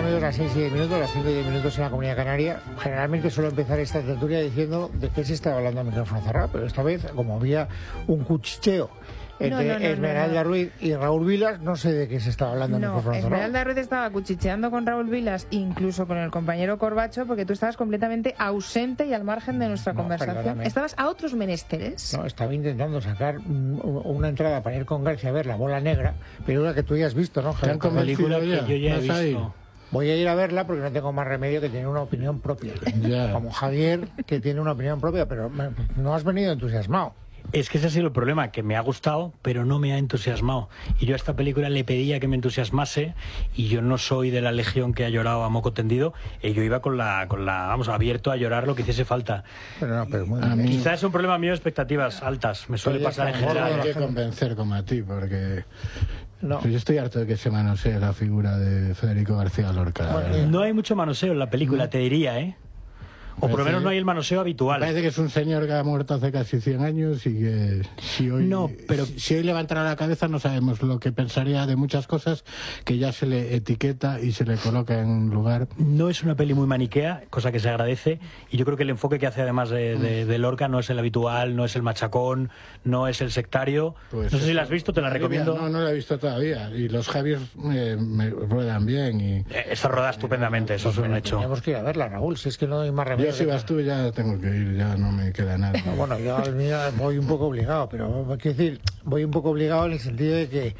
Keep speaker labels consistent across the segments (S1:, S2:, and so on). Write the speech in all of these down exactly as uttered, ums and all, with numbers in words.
S1: Unidos, las seis y diez minutos, las cinco y diez minutos en la Comunidad Canaria. Generalmente suelo empezar esta tertulia diciendo de qué se estaba hablando en micrófono cerrado, pero esta vez, como había un cuchicheo entre
S2: no, no, no,
S1: Esmeralda
S2: no, no.
S1: Ruiz y Raúl Vilas, no sé de qué se estaba hablando en
S2: No,
S1: micrófono cerrado.
S2: Esmeralda Ruiz estaba cuchicheando con Raúl Vilas, incluso con el compañero Corbacho, porque tú estabas completamente ausente y al margen de nuestra
S1: No,
S2: conversación.
S1: perdóname.
S2: Estabas a otros menesteres.
S1: No, estaba intentando sacar mm, una entrada para ir con García a ver La Bola Negra, película que tú ya has visto, ¿no,
S3: ¿Te
S1: Javier?
S3: han convencido ya?
S4: que yo ya he
S3: ¿Vas a ir?
S4: visto.
S1: Voy a ir a verla porque no tengo más remedio que tener una opinión propia.
S3: Ya.
S1: Como Javier, que tiene una opinión propia, pero me- no has venido entusiasmado.
S4: Es que ese ha sido el problema, que me ha gustado, pero no me ha entusiasmado. Y yo a esta película le pedía que me entusiasmase, y yo no soy de la legión que ha llorado a moco tendido, y yo iba con la, con la, vamos, abierto a llorar lo que hiciese falta.
S1: Pero no, pero muy
S3: A mí-
S4: Quizás es un problema mío de expectativas altas, me suele
S1: Pero ya
S4: pasar en
S1: está,
S3: No
S4: general.
S3: hay que convencer como a ti, porque
S1: No.
S3: yo estoy harto de que se manosee la figura de Federico García Lorca. la verdad.
S4: No hay mucho manoseo en la película, te diría, ¿eh? O por lo
S3: Parece-
S4: menos no hay el manoseo habitual.
S3: Parece que es un señor que ha muerto hace casi cien años y que si hoy,
S4: No, pero-
S3: si, si hoy levantara la cabeza no sabemos lo que pensaría de muchas cosas que ya se le etiqueta y se le coloca en un lugar.
S4: No es una peli muy maniquea, cosa que se agradece, y yo creo que el enfoque que hace además de, de- de Lorca no es el habitual, no es el machacón, no es el sectario.
S3: Pues
S4: no sé si
S3: eso-
S4: la has visto, te la recomiendo.
S3: No, no la he visto todavía. Y los Javiers eh, me ruedan bien. Y
S4: Eh, Está rodada estupendamente, eso es un hecho.
S1: Teníamos que ir a verla, Raúl, si es que no hay más remedio.
S3: yo si vas tú ya tengo que ir, ya no me queda nada.
S1: No, bueno, yo al mío voy un poco obligado, pero quiero decir, voy un poco obligado en el sentido de que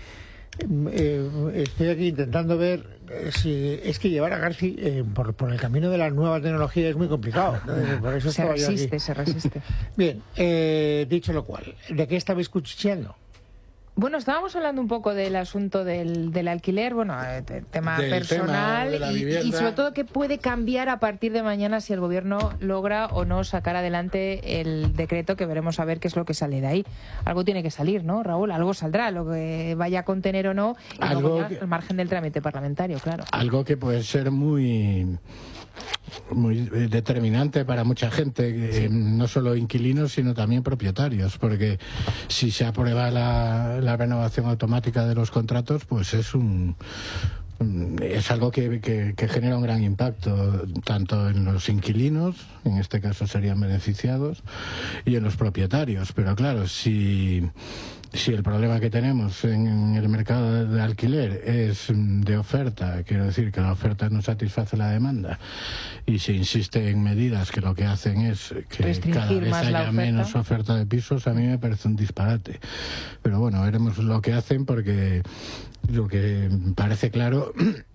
S1: eh, estoy aquí intentando ver eh, si es que llevar a Garci eh, por, por el camino de la nueva tecnología es muy complicado. Entonces, por eso
S2: Se
S1: estaba yo aquí.
S2: resiste, se resiste.
S1: Bien, eh, dicho lo cual, ¿de qué estabais cuchicheando?
S2: Bueno, estábamos hablando un poco del asunto del, del alquiler, bueno, eh, te- tema
S3: Del
S2: personal
S3: tema de la
S2: y,
S3: vivienda.
S2: y sobre todo qué puede cambiar a partir de mañana si el gobierno logra o no sacar adelante el decreto, que veremos a ver qué es lo que sale de ahí. Algo tiene que salir, ¿no, Raúl? Algo saldrá, lo que vaya a contener o no, y
S3: Algo
S2: luego ya
S3: que-
S2: al margen del trámite parlamentario, claro.
S3: Algo que puede ser muy muy eh, determinante para mucha gente, eh, no solo inquilinos sino también propietarios, porque si se aprueba la, la renovación automática de los contratos, pues es un es algo que, que, que genera un gran impacto tanto en los inquilinos, en este caso serían beneficiados, y en los propietarios. Pero claro, si si el problema que tenemos en el mercado de, de alquiler es de oferta, quiero decir que la oferta no satisface la demanda, y se insiste en medidas que lo que hacen es que
S2: Restringir
S3: cada vez
S2: más la
S3: haya
S2: oferta.
S3: menos oferta de pisos, a mí me parece un disparate. Pero bueno, veremos lo que hacen, porque lo que parece claro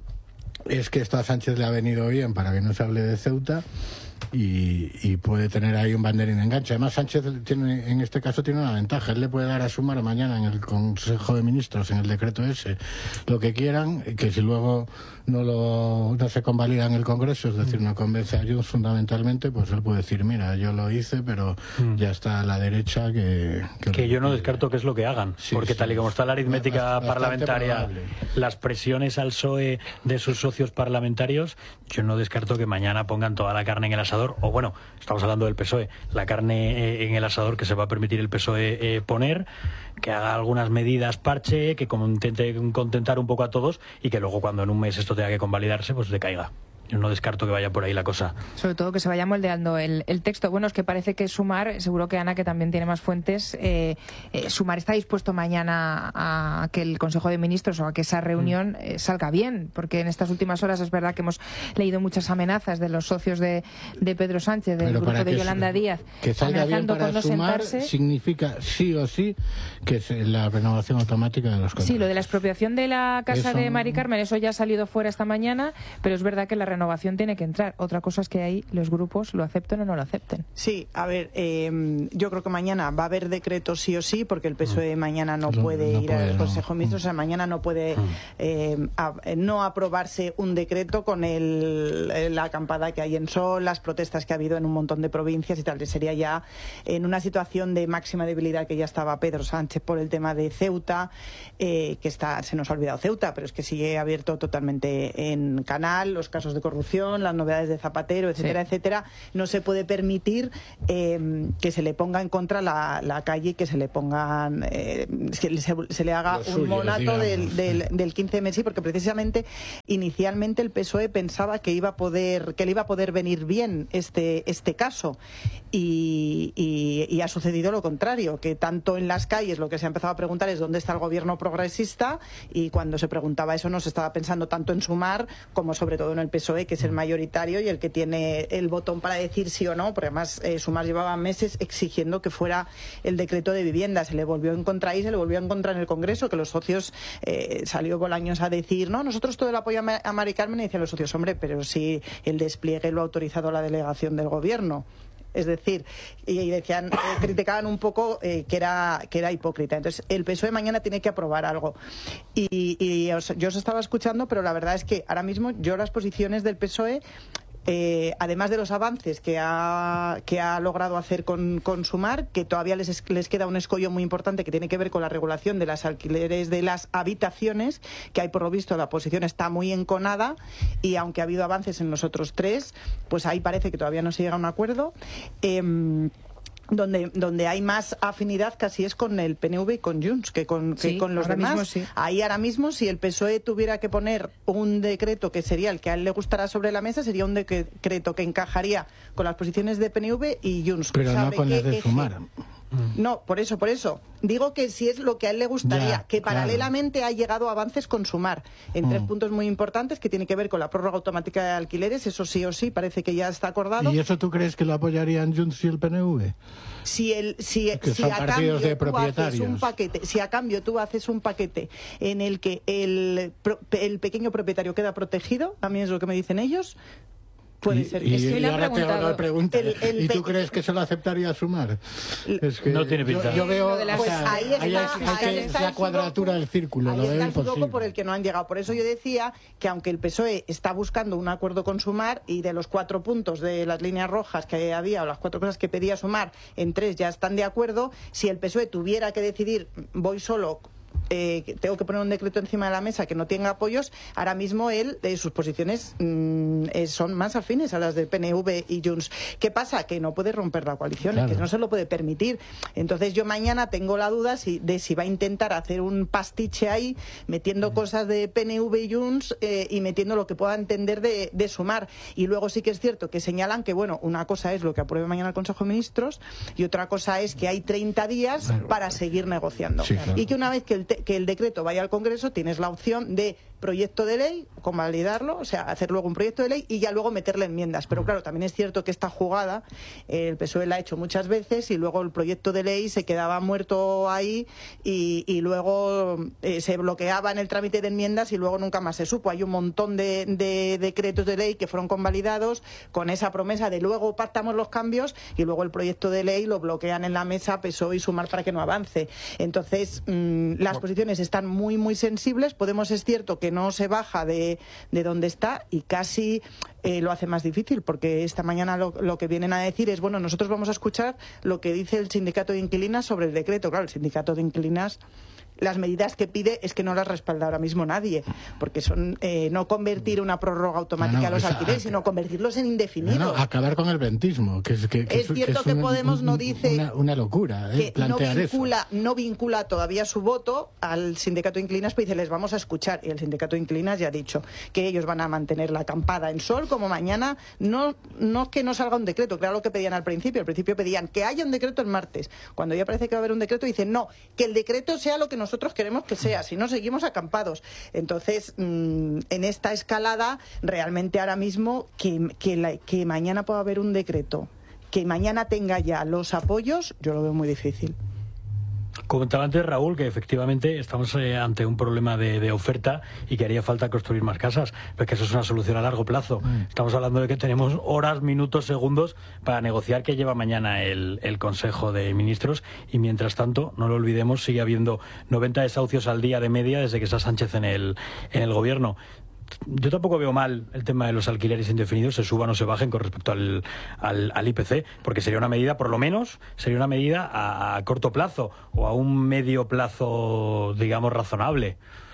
S3: es que esto a Sánchez le ha venido bien para que no se hable de Ceuta, y, y puede tener ahí un banderín de enganche. Además, Sánchez tiene, en este caso tiene una ventaja. Él le puede dar a Sumar mañana en el Consejo de Ministros, en el decreto ese, lo que quieran, que si luego no lo no se convalida en el Congreso, es decir, no convence a Junts fundamentalmente, pues él puede decir, mira, yo lo hice, pero
S4: Mm.
S3: ya está a la derecha que...
S4: Que yo no descarto que es lo que hagan,
S3: Sí,
S4: porque
S3: sí.
S4: tal y como está la aritmética
S3: Bastante
S4: parlamentaria,
S3: probable.
S4: las presiones al P S O E de sus socios parlamentarios, yo no descarto que mañana pongan toda la carne en el asador, o bueno, estamos hablando del P S O E, la carne eh, en el asador que se va a permitir el P S O E eh, poner, que haga algunas medidas parche, que como intente contentar un poco a todos, y que luego cuando en un mes esto tenga que convalidarse, pues decaiga. Yo no descarto que vaya por ahí la cosa.
S2: Sobre todo que se vaya moldeando el, el texto. Bueno, es que parece que Sumar, seguro que Ana, que también tiene más fuentes, eh, eh, Sumar está dispuesto mañana a que el Consejo de Ministros o a que esa reunión eh, salga bien, porque en estas últimas horas es verdad que hemos leído muchas amenazas de los socios de, de Pedro Sánchez, del
S3: Pero
S2: grupo
S3: para
S2: de
S3: que
S2: Yolanda
S3: se-
S2: Díaz,
S3: que salga bien
S2: amenazando
S3: para
S2: con no
S3: Sumar
S2: sentarse.
S3: significa sí o sí que es la renovación automática de los contratos.
S2: Sí, lo de la expropiación de la casa
S3: Eso-
S2: de Mari Carmen, eso ya ha salido fuera esta mañana, pero es verdad que la renovación tiene que entrar. Otra cosa es que ahí los grupos lo acepten o no lo acepten.
S5: Sí, a ver, eh, yo creo que mañana va a haber decreto sí o sí, porque el P S O E mañana no
S3: No,
S5: puede
S3: no
S5: ir
S3: puede,
S5: al
S3: no.
S5: Consejo de Ministros, o sea, mañana no puede eh, a- no aprobarse un decreto con el, eh, la acampada que hay en Sol, las protestas que ha habido en un montón de provincias y tal. Sería ya en una situación de máxima debilidad que ya estaba Pedro Sánchez por el tema de Ceuta, eh, que está se nos ha olvidado Ceuta, pero es que sigue abierto totalmente en Canal, los casos de corrupción, las novedades de Zapatero, etcétera, sí. etcétera, no se puede permitir eh, que se le ponga en contra la, la calle, que se le pongan, eh, se, se, se le haga Los un suyos, monato del, del, del quince eme, sí, porque precisamente inicialmente el P S O E pensaba que iba a poder, que le iba a poder venir bien este, este caso y, y, y ha sucedido lo contrario, que tanto en las calles lo que se ha empezado a preguntar es dónde está el gobierno progresista, y cuando se preguntaba eso no se estaba pensando tanto en Sumar como sobre todo en el P S O E, que es el mayoritario y el que tiene el botón para decir sí o no, porque además eh, Sumar llevaba meses exigiendo que fuera el decreto de vivienda. Se le volvió en contra ahí, se le volvió en contra en el Congreso, que los socios eh, salió Bolaños a decir, no, nosotros todo el apoyo a, a Mari Carmen, y decían los socios, hombre, pero si el despliegue lo ha autorizado la delegación del gobierno. Es decir, y decían, eh, criticaban un poco eh, que era que era hipócrita. Entonces, el P S O E mañana tiene que aprobar algo. Y, y os, yo os estaba escuchando, pero la verdad es que ahora mismo yo las posiciones del P S O E, Eh, además de los avances que ha, que ha logrado hacer con, con Sumar, que todavía les, les queda un escollo muy importante que tiene que ver con la regulación de las alquileres de las habitaciones, que ahí por lo visto la posición está muy enconada, y aunque ha habido avances en los otros tres, pues ahí parece que todavía no se llega a un acuerdo. Eh, Donde, donde hay más afinidad casi es con el P N V y con Junts que con, que sí, con los demás. Mismo, sí. Ahí ahora mismo, si el P S O E tuviera que poner un decreto que sería el que a él le gustará sobre la mesa, sería un decreto que encajaría con las posiciones de P N V y Junts.
S3: Pero no con las de Sumar.
S5: No, por eso, por eso. Digo que si es lo que a él le gustaría, ya, que paralelamente claro. ha llegado avances con Sumar en mm. tres puntos muy importantes que tiene que ver con la prórroga automática de alquileres, eso sí o sí, parece que ya está acordado.
S3: ¿Y eso tú crees que lo apoyarían Junts y el P N V?
S5: Si, el, si, si a cambio de tú haces un paquete, si a cambio tú haces un paquete en el que el, el pequeño propietario queda protegido, a mí es lo que me dicen ellos. Puede
S3: y,
S5: ser.
S3: Y,
S5: es que
S3: y ahora te hago la pregunta. El, el ¿Y tú crees que se lo aceptaría Sumar?
S4: Es que no tiene pinta.
S3: Yo, yo veo
S5: pues o sea, ahí está,
S3: ahí es, ahí está la cuadratura del círculo.
S5: Ahí
S3: lo
S5: está
S3: veo
S5: el sudoku por el que no han llegado. Por eso yo decía que aunque el P S O E está buscando un acuerdo con Sumar, y de los cuatro puntos de las líneas rojas que había, o las cuatro cosas que pedía Sumar, en tres ya están de acuerdo, si el P S O E tuviera que decidir, voy solo, Eh, tengo que poner un decreto encima de la mesa que no tenga apoyos, ahora mismo él, eh, sus posiciones mmm, eh, son más afines a las del P N V y Junts. ¿Qué pasa? Que no puede romper la coalición, claro. que no se lo puede permitir. Entonces yo mañana tengo la duda si, de si va a intentar hacer un pastiche ahí, metiendo mm. cosas de P N V y Junts eh, y metiendo lo que pueda entender de, de Sumar. Y luego sí que es cierto que señalan que, bueno, una cosa es lo que apruebe mañana el Consejo de Ministros y otra cosa es que hay treinta días claro. para seguir negociando. Sí, claro. Y que una vez que el que el decreto vaya al Congreso, tienes la opción de proyecto de ley, convalidarlo, o sea, hacer luego un proyecto de ley y ya luego meterle enmiendas. Pero claro, también es cierto que esta jugada eh, el P S O E la ha hecho muchas veces y luego el proyecto de ley se quedaba muerto ahí y, y luego eh, se bloqueaba en el trámite de enmiendas y luego nunca más se supo. Hay un montón de, de decretos de ley que fueron convalidados con esa promesa de luego pactamos los cambios y luego el proyecto de ley lo bloquean en la mesa P S O E y Sumar para que no avance. Entonces, mmm, las posiciones están muy, muy sensibles. Podemos, es cierto que no se baja de, de donde está y casi eh, lo hace más difícil, porque esta mañana lo, lo que vienen a decir es, bueno, nosotros vamos a escuchar lo que dice el sindicato de inquilinas sobre el decreto. Claro, el sindicato de inquilinas, las medidas que pide es que no las respalda ahora mismo nadie, porque son eh, no convertir una prórroga automática no, no, a los alquileres, sino convertirlos en indefinidos.
S3: No, no, acabar con el ventismo. Que es, que, que
S5: es cierto que,
S3: que
S5: es Podemos un, no dice
S3: una, una locura eh,
S5: que
S3: plantear
S5: no vincula,
S3: eso.
S5: no vincula todavía su voto al sindicato de inquilinas, pero dice les vamos a escuchar, y el sindicato de inquilinas ya ha dicho que ellos van a mantener la acampada en sol como mañana. No, no que no salga un decreto, claro, lo que pedían al principio. Al principio pedían que haya un decreto el martes. Cuando ya parece que va a haber un decreto, dicen no, que el decreto sea lo que nosotros queremos que sea. sea, si no seguimos acampados. Entonces, mmm, en esta escalada, realmente ahora mismo, que, que, la, que mañana pueda haber un decreto, que mañana tenga ya los apoyos, yo lo veo muy difícil.
S4: Comentaba antes Raúl que efectivamente estamos eh, ante un problema de, de oferta y que haría falta construir más casas, pero que eso es una solución a largo plazo. Mm. Estamos hablando de que tenemos horas, minutos, segundos para negociar qué lleva mañana el, el Consejo de Ministros, y mientras tanto, no lo olvidemos, sigue habiendo noventa desahucios al día de media desde que está Sánchez en el, en el gobierno. Yo tampoco veo mal el tema de los alquileres indefinidos, se suban o se bajen con respecto al, al, al I P C, porque sería una medida, por lo menos, sería una medida a, a corto plazo o a un medio plazo, digamos, razonable.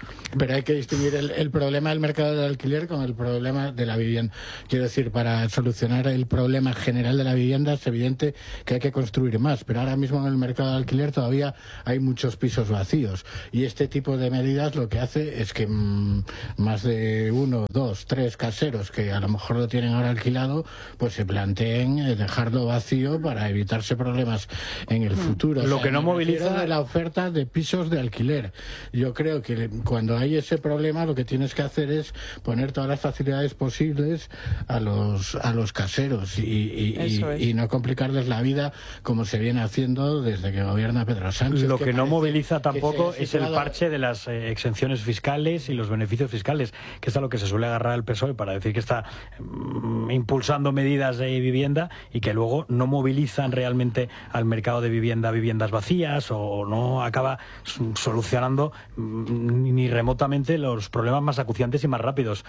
S3: Pero hay que distinguir el, el problema del mercado del alquiler con el problema de la vivienda. Quiero decir, para solucionar el problema general de la vivienda es evidente que hay que construir más, pero ahora mismo en el mercado del alquiler todavía hay muchos pisos vacíos. Y este tipo de medidas lo que hace es que mmm, más de uno, dos, tres caseros que a lo mejor lo tienen ahora alquilado, pues se planteen eh, dejarlo vacío para evitarse problemas en el futuro.
S4: Lo
S3: o sea,
S4: que no moviliza
S3: de la oferta de pisos de alquiler. Yo creo que cuando hay ese problema lo que tienes que hacer es poner todas las facilidades posibles a los a los caseros y, y, y,
S5: es.
S3: y no complicarles la vida como se viene haciendo desde que gobierna Pedro Sánchez.
S4: Lo que, que no moviliza tampoco es el
S3: situado...
S4: parche de las eh, exenciones fiscales y los beneficios fiscales, que es a lo que se suele agarrar el P S O E para decir que está mm, impulsando medidas de vivienda y que luego no movilizan realmente al mercado de vivienda viviendas vacías o no acaba solucionando mm, ni remotamente los problemas más acuciantes y más rápidos.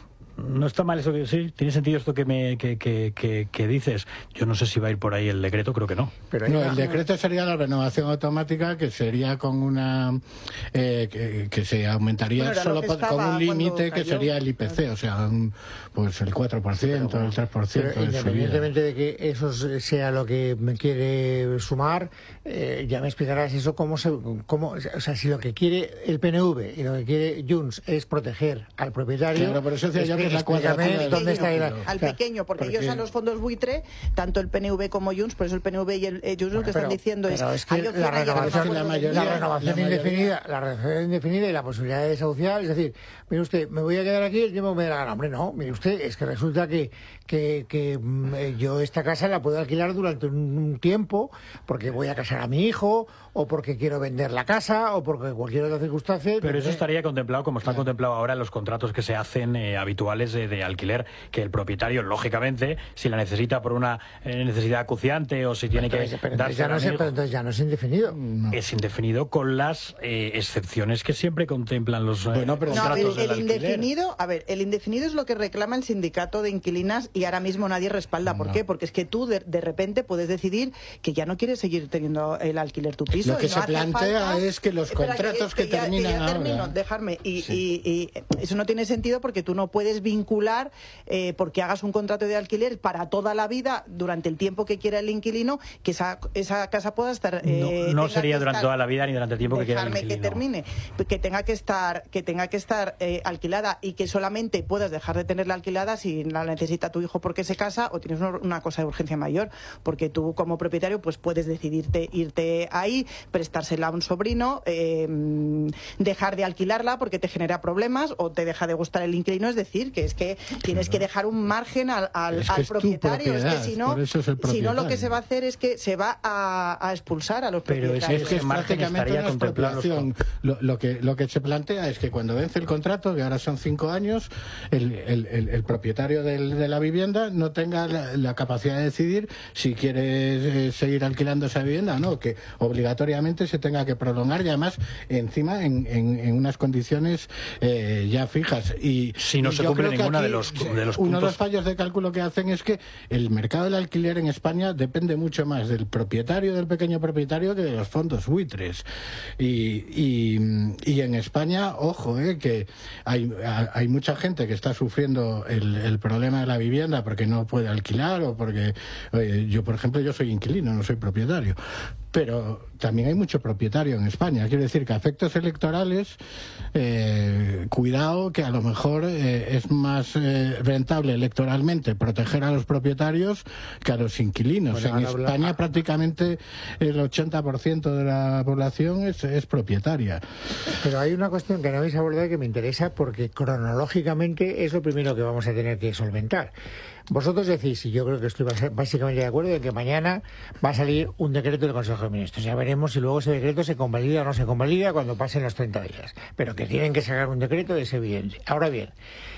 S4: No está mal eso que sí, tiene sentido esto que me que, que, que, que dices. Yo no sé si va a ir por ahí el decreto, creo que no.
S3: Pero no, el decreto sería la renovación automática, que sería con una eh, que, que se aumentaría bueno, solo con un límite que sería el I P C, o sea, un, pues el cuatro por ciento, pero, el tres por ciento.
S1: Pero independientemente de que eso sea lo que me quiere sumar, eh, ya me explicarás eso cómo se cómo, o sea, si lo que quiere el P N V y lo que quiere Junts es proteger al propietario.
S3: Claro, por eso decía yo que
S5: Explícame dónde está el, al
S1: claro,
S5: pequeño, porque, porque ellos a los fondos buitre, tanto el P N V como Junts, por eso el P N V y el eh, Junts bueno, lo que
S1: pero,
S5: están diciendo es,
S1: es que la renovación, la mayoría, la renovación la indefinida, la renovación indefinida y la posibilidad de desahuciar, es decir, mire usted, me voy a quedar aquí el tiempo que me dé la gana. Hombre, no, mire usted, es que resulta que, que, que mm, yo esta casa la puedo alquilar durante un, un tiempo porque voy a casar a mi hijo o porque quiero vender la casa o porque cualquier otra circunstancia.
S4: Pero
S1: porque...
S4: eso estaría contemplado como está claro. contemplado ahora en los contratos que se hacen eh, habituales de, de alquiler, que el propietario, lógicamente, si la necesita por una eh, necesidad acuciante o si tiene
S1: pero,
S4: que
S1: pero
S4: darse
S1: ya no sé, pero entonces ya no es indefinido.
S4: No. Es indefinido con las eh, excepciones que siempre contemplan los eh,
S3: bueno, pero
S4: contratos
S5: no, el,
S4: del
S5: el
S4: alquiler.
S5: indefinido, a ver, el indefinido es lo que reclama el sindicato de inquilinas y ahora mismo nadie respalda. ¿Por no. qué? Porque es que tú de, de repente puedes decidir que ya no quieres seguir teniendo el alquiler tu piso.
S3: Lo que
S5: y no
S3: se
S5: hace
S3: plantea
S5: falta...
S3: es que los
S5: Espera,
S3: contratos que,
S5: que,
S3: que
S5: ya,
S3: terminan
S5: que ya termino,
S3: ahora...
S5: dejarme. Y,
S3: sí.
S5: y, y eso no tiene sentido porque tú no puedes vincular eh, porque hagas un contrato de alquiler para toda la vida durante el tiempo que quiera el inquilino que esa, esa casa pueda estar...
S4: Eh, no no sería durante estar, toda la vida ni durante el tiempo que quiera el inquilino.
S5: Que termine, que tenga que estar, que tenga que estar eh, alquilada y que solamente puedas dejar de tenerla alquilada si la necesita tu hijo porque se casa o tienes una, una cosa de urgencia mayor, porque tú como propietario pues puedes decidirte irte ahí, prestársela a un sobrino, eh, dejar de alquilarla porque te genera problemas o te deja de gustar el inquilino, es decir, que es que tienes que dejar un margen al, al,
S3: es que
S5: al propietario, es, es que si no,
S3: es
S5: si no lo que se va a hacer es que se va a, a expulsar a los
S4: Pero
S5: propietarios.
S3: Es que es prácticamente una expropiación. Lo, lo, que, lo que se plantea es que cuando vence el contrato, que ahora son cinco años, el, el, el, el propietario del, de la vivienda no tenga la, la capacidad de decidir si quiere eh, seguir alquilando esa vivienda o no, que obligatoriamente se tenga que prolongar y además encima en, en, en unas condiciones eh, ya fijas. Y
S4: si no
S3: y
S4: se cumple ninguna de los, de los puntos.
S3: Uno de los fallos de cálculo que hacen es que el mercado del alquiler en España depende mucho más del propietario, del pequeño propietario, que de los fondos buitres. Y, y, y en España, ojo, eh, que hay, hay mucha gente que está sufriendo el, el problema de la vivienda porque no puede alquilar o porque oye, yo, por ejemplo, yo soy inquilino, no soy propietario. Pero también hay mucho propietario en España. Quiero decir que a efectos electorales, eh, cuidado que a lo mejor eh, es más eh, rentable electoralmente proteger a los propietarios que a los inquilinos. Bueno, en España habla... prácticamente el ochenta por ciento de la población es, es propietaria.
S1: Pero hay una cuestión que no habéis abordado que me interesa porque cronológicamente es lo primero que vamos a tener que solventar. Vosotros decís, y yo creo que estoy básicamente de acuerdo, en que mañana va a salir un decreto del Consejo de Ministros. Ya veremos si luego ese decreto se convalida o no se convalida cuando pasen los treinta días. Pero que tienen que sacar un decreto es evidente. Ahora bien,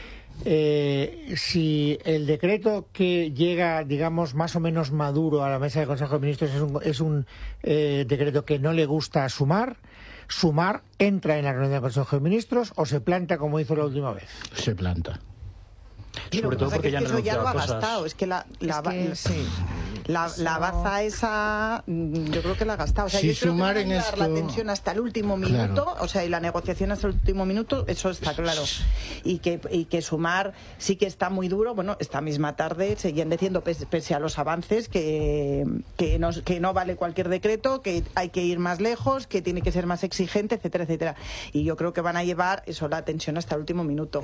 S1: eh, si el decreto que llega, digamos, más o menos maduro a la mesa del Consejo de Ministros es un, es un eh, decreto que no le gusta a Sumar, Sumar entra en la reunión del Consejo de Ministros o se planta como hizo la última vez.
S3: Se planta.
S4: Sobre todo porque
S5: es
S4: ya
S5: que
S4: han
S5: eso ya lo ha
S4: cosas.
S5: gastado. Es que la, la,
S2: es que,
S5: la,
S2: sí.
S5: La, la baza esa, yo creo que la ha gastado. O sea,
S3: si
S5: yo creo
S3: sumar
S5: que
S3: en
S5: esto... la tensión hasta el último minuto, claro. O sea, y la negociación hasta el último minuto, eso está claro. Y que, y que sumar sí que está muy duro. Bueno, esta misma tarde seguían diciendo, pese, pese a los avances, que, que, no, que no vale cualquier decreto, que hay que ir más lejos, que tiene que ser más exigente, etcétera, etcétera. Y yo creo que van a llevar eso, la tensión hasta el último minuto.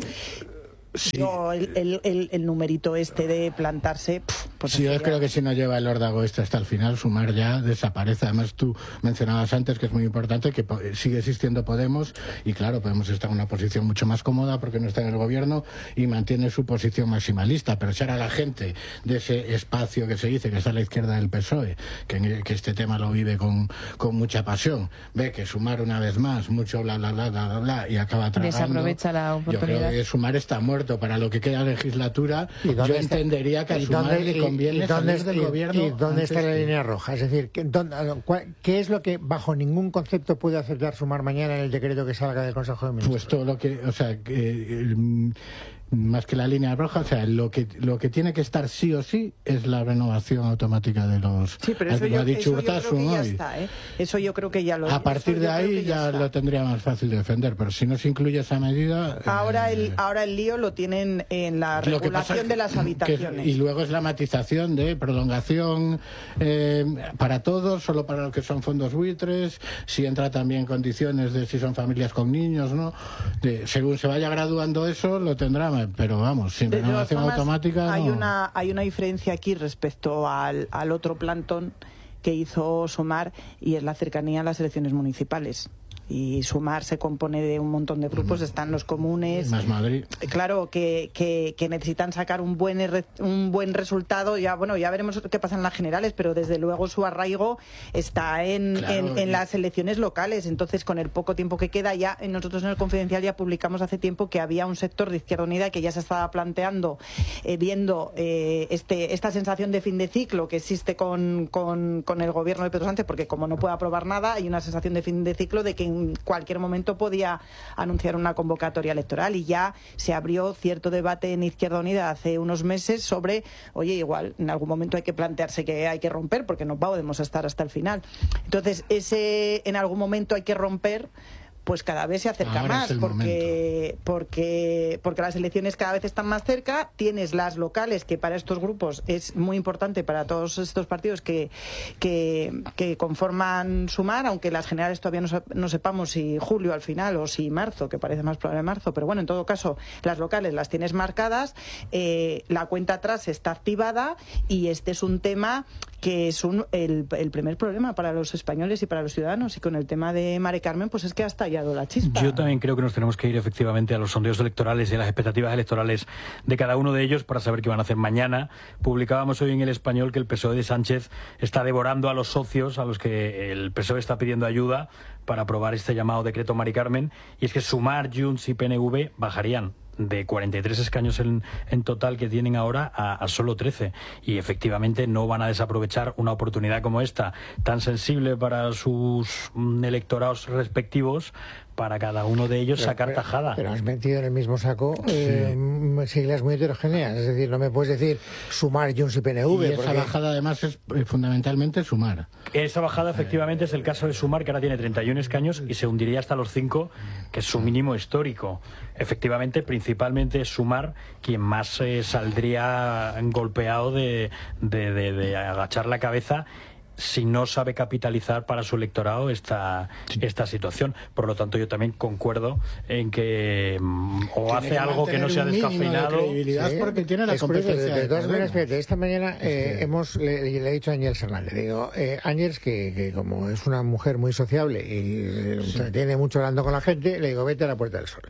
S5: Sí. No, el, el, el, el numerito este de plantarse... Pues
S3: sí, yo creo que si no lleva el órdago este hasta el final, Sumar ya desaparece. Además, tú mencionabas antes que es muy importante que sigue existiendo Podemos, y claro, Podemos está en una posición mucho más cómoda porque no está en el gobierno y mantiene su posición maximalista. Pero si ahora la gente de ese espacio que se dice que está a la izquierda del P S O E, que, que este tema lo vive con, con mucha pasión, ve que Sumar una vez más, mucho bla, bla, bla, bla, bla, bla, y acaba tragando...
S2: Desaprovecha la oportunidad.
S3: Yo creo que Sumar está muerto para lo que queda de legislatura. Yo entendería que a Sumar le conviene salir del gobierno.
S1: ¿Y dónde está la línea roja? Es decir, ¿qué, dónde, ¿qué es lo que bajo ningún concepto puede aceptar Sumar mañana en el decreto que salga del Consejo de Ministros?
S3: Pues todo lo que, o sea, que, el, más que la línea roja, o sea, lo que lo que tiene que estar sí o sí es la renovación automática de los...
S5: Sí, pero eso, yo, eso yo creo que ya está, ¿eh? Eso yo creo que ya lo...
S3: A partir de ahí ya, ya lo tendría más fácil de defender, pero si no se incluye esa medida...
S5: Ahora,
S3: eh,
S5: el, ahora el lío lo tienen en la regulación de las habitaciones.
S3: Que, y luego es la matización de prolongación eh, para todos, solo para los que son fondos buitres, si entra también condiciones de si son familias con niños, ¿no? De, según se vaya graduando eso, lo tendrá, pero vamos, sin renovación automática...
S5: Hay,
S3: no.
S5: una, hay una diferencia aquí respecto al, al otro plantón que hizo Sumar, y es la cercanía a las elecciones municipales. Y Sumar se compone de un montón de grupos, están los comunes,
S3: más Madrid,
S5: claro, que, que, que necesitan sacar un buen un buen resultado. Ya bueno, ya veremos qué pasa en las generales, pero desde luego su arraigo está en, claro, en, en las elecciones locales. Entonces, con el poco tiempo que queda, ya nosotros en el Confidencial ya publicamos hace tiempo que había un sector de Izquierda Unida que ya se estaba planteando, eh, viendo eh, este esta sensación de fin de ciclo que existe con, con, con el gobierno de Pedro Sánchez, porque como no puede aprobar nada, hay una sensación de fin de ciclo de que en cualquier momento podía anunciar una convocatoria electoral, y ya se abrió cierto debate en Izquierda Unida hace unos meses sobre, oye, igual en algún momento hay que plantearse que hay que romper porque no podemos estar hasta el final. Entonces, ese en algún momento hay que romper, pues cada vez se acerca
S3: Ahora
S5: más, porque, porque porque las elecciones cada vez están más cerca. Tienes las locales, que para estos grupos es muy importante, para todos estos partidos que, que, que conforman Sumar, aunque las generales todavía no, no sepamos si julio al final o si marzo, que parece más probable marzo, pero bueno, en todo caso, las locales las tienes marcadas, eh, la cuenta atrás está activada, y este es un tema que es un, el, el primer problema para los españoles y para los ciudadanos, y con el tema de Mari Carmen, pues es que hasta la chispa.
S4: Yo también creo que nos tenemos que ir efectivamente a los sondeos electorales y a las expectativas electorales de cada uno de ellos para saber qué van a hacer mañana. Publicábamos hoy en El Español que el P S O E de Sánchez está devorando a los socios a los que el P S O E está pidiendo ayuda para aprobar este llamado decreto Mari Carmen, y es que Sumar, Junts y P N V bajarían de cuarenta y tres escaños en, en total que tienen ahora a, a solo trece, y efectivamente no van a desaprovechar una oportunidad como esta, tan sensible para sus mm, electorados respectivos, para cada uno de ellos pero, sacar
S1: pero,
S4: tajada.
S1: Pero has metido en el mismo saco eh, sí. siglas muy heterogéneas, es decir, no me puedes decir Sumar, Junts y P N V.
S3: Y esa porque... bajada además es eh, fundamentalmente Sumar.
S4: Esa bajada efectivamente es el caso de Sumar, que ahora tiene treinta y uno escaños y se hundiría hasta los cinco, que es su mínimo histórico. Efectivamente, principalmente es Sumar quien más eh, saldría golpeado de, de, de, de agachar la cabeza si no sabe capitalizar para su electorado esta esta situación. Por lo tanto, yo también concuerdo en que mm, o tiene hace que algo que no sea descafeinado,
S3: sí, porque tiene la competencia.
S1: De, de todas maneras, fíjate, esta mañana eh, sí. hemos le, le he dicho a Ángeles Hernández, le digo, eh, Ángeles, que, que como es una mujer muy sociable y sí. tiene mucho hablando con la gente, le digo, vete a la Puerta del Sol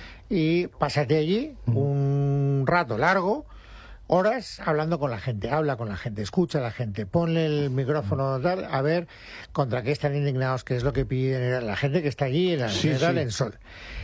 S1: y pásate allí mm. un rato largo, horas hablando con la gente, habla con la gente, escucha a la gente, ponle el micrófono tal, a ver contra qué están indignados, qué es lo que piden la gente que está allí en la sí, sí. en Sol.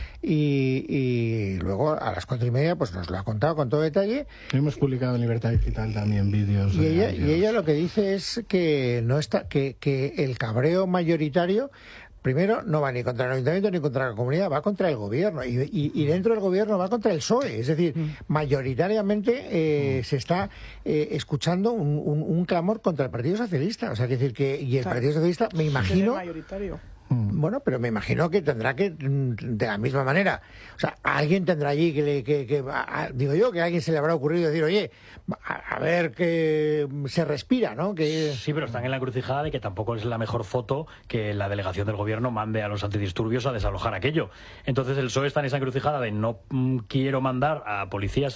S1: Y, y luego a las cuatro y media pues nos lo ha contado con todo detalle.
S3: Hemos publicado en Libertad Digital también vídeos.
S1: Y ella, y ella lo que dice es que no está, que, que el cabreo mayoritario primero, no va ni contra el ayuntamiento ni contra la comunidad, va contra el gobierno. Y, y, y dentro del gobierno va contra el P S O E. Es decir, mm. mayoritariamente eh, mm. se está eh, escuchando un, un, un clamor contra el Partido Socialista. O sea, que decir que y el claro. Partido Socialista, me imagino...
S5: mayoritario.
S1: Bueno, pero me imagino que tendrá que, de la misma manera, o sea, alguien tendrá allí que, le, que, que a, digo yo, que a alguien se le habrá ocurrido decir, oye, a, a ver que se respira, ¿no? Que...
S4: Sí, pero están en la encrucijada de que tampoco es la mejor foto que la delegación del gobierno mande a los antidisturbios a desalojar aquello. Entonces el P S O E está en esa encrucijada de no mm, quiero mandar a policías